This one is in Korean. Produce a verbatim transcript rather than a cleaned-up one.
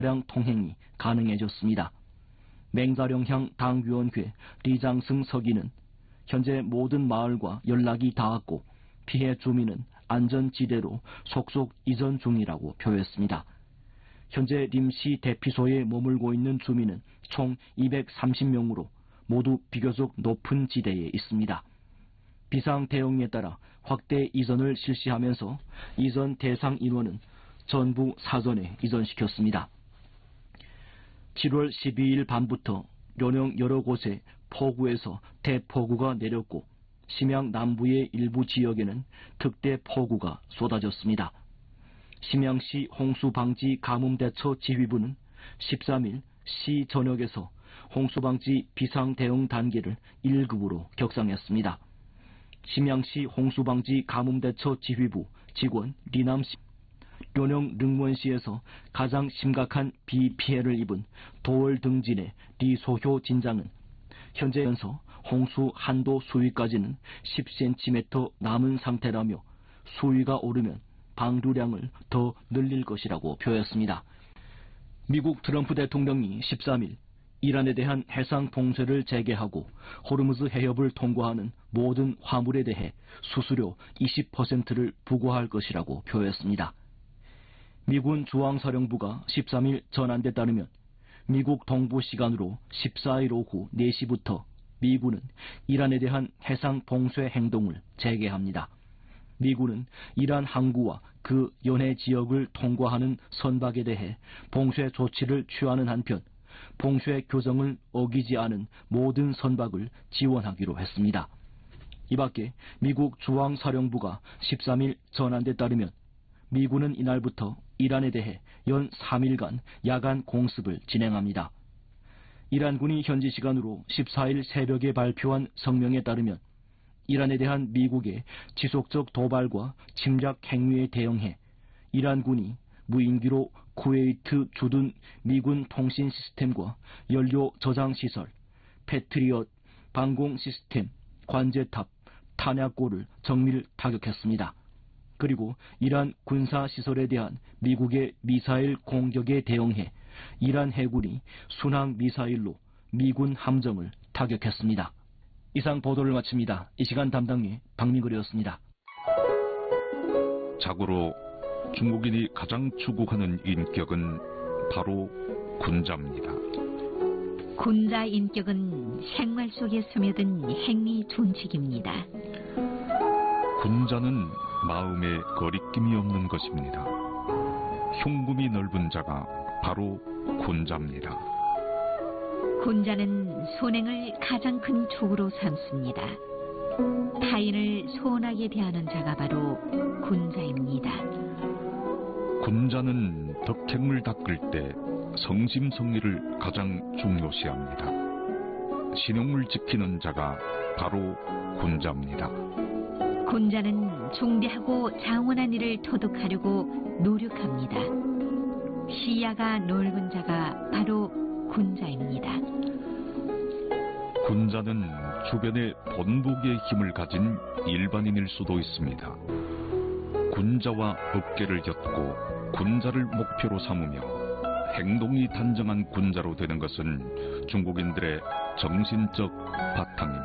량 통행이 가능해졌습니다. 맹자령향 당위원회 리장승 서기는 현재 모든 마을과 연락이 닿았고 피해 주민은 안전지대로 속속 이전 중이라고 표했습니다. 현재 림시 대피소에 머물고 있는 주민은 총 이백삼십 명으로 모두 비교적 높은 지대에 있습니다. 비상 대응에 따라 확대 이전을 실시하면서 이전 대상 인원은 전부 사전에 이전시켰습니다. 칠월 십이일 밤부터 연영 여러 곳에 폭우에서 대폭우가 내렸고 심양 남부의 일부 지역에는 특대 폭우가 쏟아졌습니다. 심양시 홍수방지 가뭄대처 지휘부는 십삼일 시 전역에서 홍수방지 비상대응 단계를 일 급으로 격상했습니다. 심양시 홍수방지 가뭄대처 지휘부 직원 리남씨, 료령 릉원시에서 가장 심각한 비 피해를 입은 도월 등진의 리소효 진장은 현재에서 홍수 한도 수위까지는 십 센티미터 남은 상태라며 수위가 오르면 방류량을 더 늘릴 것이라고 표했습니다. 미국 트럼프 대통령이 십삼일 이란에 대한 해상 봉쇄를 재개하고 호르무즈 해협을 통과하는 모든 화물에 대해 수수료 이십 퍼센트를 부과할 것이라고 표했습니다. 미군 중앙사령부가 십삼일 전한데 따르면 미국 동부 시간으로 십사일 오후 네 시부터 미군은 이란에 대한 해상 봉쇄 행동을 재개합니다. 미군은 이란 항구와 그 연해 지역을 통과하는 선박에 대해 봉쇄 조치를 취하는 한편 봉쇄 규정을 어기지 않은 모든 선박을 지원하기로 했습니다. 이 밖에 미국 중앙사령부가 십삼일 전한데 따르면 미군은 이날부터 이란에 대해 연 삼 일간 야간 공습을 진행합니다. 이란군이 현지 시간으로 십사일 새벽에 발표한 성명에 따르면 이란에 대한 미국의 지속적 도발과 침략 행위에 대응해 이란군이 무인기로 쿠웨이트 주둔 미군 통신 시스템과 연료 저장 시설, 패트리엇 방공 시스템, 관제탑, 탄약고를 정밀 타격했습니다. 그리고 이란 군사시설에 대한 미국의 미사일 공격에 대응해 이란 해군이 순항 미사일로 미군 함정을 타격했습니다. 이상 보도를 마칩니다. 이 시간 담당의 박민걸이었습니다. 자고로 중국인이 가장 추구하는 인격은 바로 군자입니다. 군자 인격은 생활 속에 스며든 행위 준칙입니다. 군자는 마음에 거리낌이 없는 것입니다. 흉금이 넓은 자가 바로 군자입니다. 군자는 선행을 가장 큰 축으로 삼습니다. 타인을 소원하게 대하는 자가 바로 군자입니다. 군자는 덕행을 닦을 때 성심성의를 가장 중요시합니다. 신용을 지키는 자가 바로 군자입니다. 군자는 중대하고 장원한 일을 터득하려고 노력합니다. 시야가 넓은 자가 바로 군자입니다. 군자는 주변에 번복의 힘을 가진 일반인일 수도 있습니다. 군자와 어깨를 엮고 군자를 목표로 삼으며 행동이 단정한 군자로 되는 것은 중국인들의 정신적 바탕입니다.